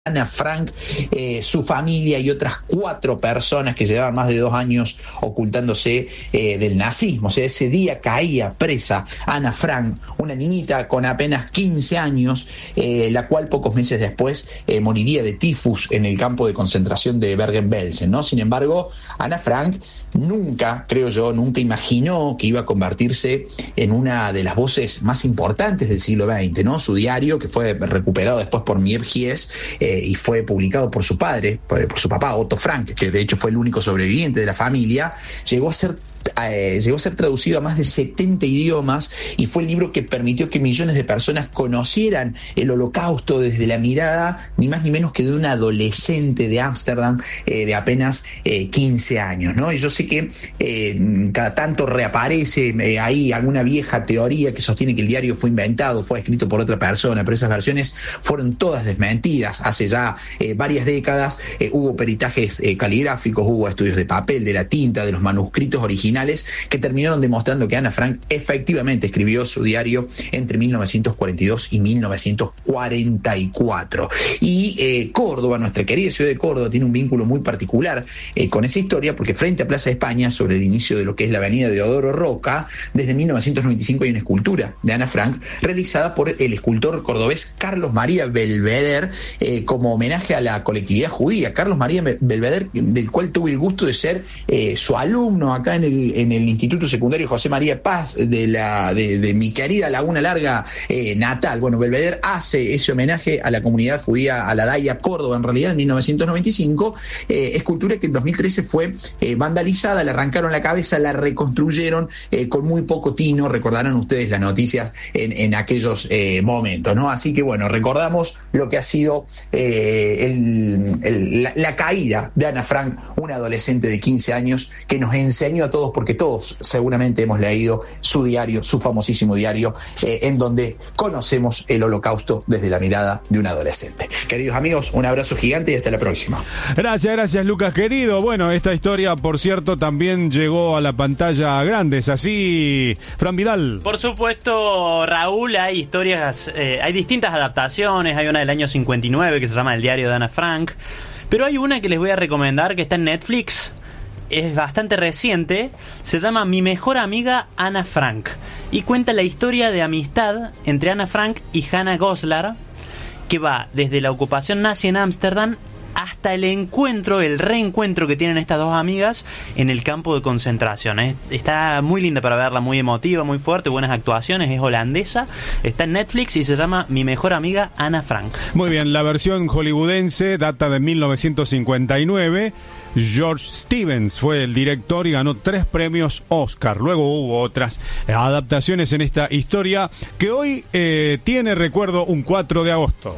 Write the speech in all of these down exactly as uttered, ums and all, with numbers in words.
Ana Frank, eh, su familia y otras cuatro personas que llevaban más de dos años ocultándose eh, del nazismo. O sea, ese día caía presa Ana Frank, una niñita con apenas quince años, eh, la cual pocos meses después eh, moriría de tifus en el campo de concentración de Bergen-Belsen, ¿no? Sin embargo, Ana Frank nunca, creo yo, nunca imaginó que iba a convertirse en una de las voces más importantes del siglo veinte, ¿no? Su diario, que fue recuperado después por Miep Gies, eh, y fue publicado por su padre, por, por su papá, Otto Frank, que de hecho fue el único sobreviviente de la familia, llegó a ser Eh, llegó a ser traducido a más de setenta idiomas y fue el libro que permitió que millones de personas conocieran el Holocausto desde la mirada ni más ni menos que de una adolescente de Ámsterdam eh, de apenas eh, quince años, ¿no? Y yo sé que eh, cada tanto reaparece eh, ahí alguna vieja teoría que sostiene que el diario fue inventado, fue escrito por otra persona, pero esas versiones fueron todas desmentidas. Hace ya eh, varias décadas eh, hubo peritajes eh, caligráficos, hubo estudios de papel, de la tinta, de los manuscritos originales que terminaron demostrando que Ana Frank efectivamente escribió su diario entre mil novecientos cuarenta y dos y mil novecientos cuarenta y cuatro. Y eh, Córdoba, nuestra querida ciudad de Córdoba, tiene un vínculo muy particular eh, con esa historia, porque frente a Plaza de España, sobre el inicio de lo que es la avenida Deodoro Roca, desde mil novecientos noventa y cinco hay una escultura de Ana Frank realizada por el escultor cordobés Carlos María Belvedere eh, como homenaje a la colectividad judía. Carlos María Belvedere, del cual tuve el gusto de ser eh, su alumno acá en el en el Instituto Secundario José María Paz de la de, de mi querida Laguna Larga eh, natal. Bueno, Belvedere hace ese homenaje a la comunidad judía, a la Daia Córdoba, en realidad, en mil novecientos noventa y cinco, eh, escultura que en dos mil trece fue eh, vandalizada, le arrancaron la cabeza, la reconstruyeron eh, con muy poco tino. Recordarán ustedes las noticias en, en aquellos eh, momentos, ¿no? Así que bueno, recordamos lo que ha sido eh, el, el, la, la caída de Ana Frank, una adolescente de quince años que nos enseñó a todos, porque todos seguramente hemos leído su diario, su famosísimo diario, eh, en donde conocemos el Holocausto desde la mirada de un adolescente. Queridos amigos, un abrazo gigante y hasta la próxima. Gracias, gracias Lucas, querido. Bueno, esta historia, por cierto, también llegó a la pantalla grande, ¿es así, Fran Vidal? Por supuesto, Raúl, hay historias, eh, hay distintas adaptaciones, hay una del año cincuenta y nueve que se llama El diario de Ana Frank, pero hay una que les voy a recomendar que está en Netflix. Es bastante reciente, se llama Mi mejor amiga Ana Frank y cuenta la historia de amistad entre Ana Frank y Hannah Goslar, que va desde la ocupación nazi en Ámsterdam hasta el encuentro, el reencuentro que tienen estas dos amigas en el campo de concentración. Está muy linda para verla, muy emotiva, muy fuerte, buenas actuaciones, es holandesa, está en Netflix y se llama Mi mejor amiga Ana Frank. Muy bien, la versión hollywoodense data de mil novecientos cincuenta y nueve. George Stevens fue el director y ganó tres premios Oscar. Luego hubo otras adaptaciones en esta historia que hoy eh, tiene, recuerdo, un cuatro de agosto.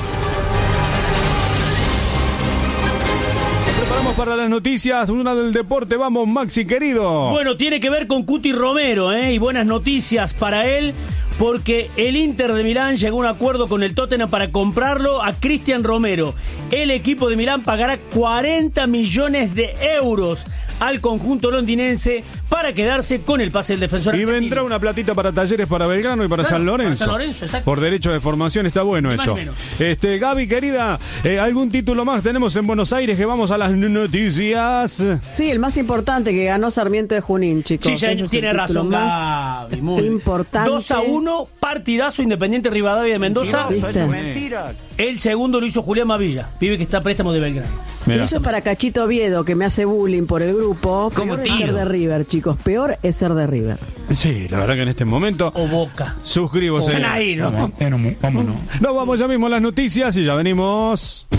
Preparamos para las noticias, una del deporte. Vamos, Maxi, querido. Bueno, tiene que ver con Cuti Romero, ¿eh? Y buenas noticias para él, porque el Inter de Milán llegó a un acuerdo con el Tottenham para comprarlo a Cristian Romero. El equipo de Milán pagará cuarenta millones de euros al conjunto londinense para quedarse con el pase del defensor. Y vendrá una platita para Talleres, para Belgrano y para, claro, San Lorenzo. Para San Lorenzo, exacto. Por derecho de formación, está bueno más eso. Este, Gaby, querida, eh, ¿algún título más tenemos en Buenos Aires que vamos a las noticias? Sí, el más importante, que ganó Sarmiento de Junín, chicos. Sí, ya tiene razón, Gaby. Muy importante. dos a uno, partidazo Independiente Rivadavia de Mendoza. Eso es mentira. El segundo lo hizo Julián Mavilla, pibe que está a préstamo de Belgrano. Mirá. Y eso es para Cachito Oviedo, que me hace bullying por el grupo. Como Peor tío. es ser de River, chicos. Peor es ser de River. Sí, la verdad que en este momento... O Boca. Suscríbose. O ahí, ¿no? Vámonos. Nos vamos ya mismo a las noticias y ya venimos.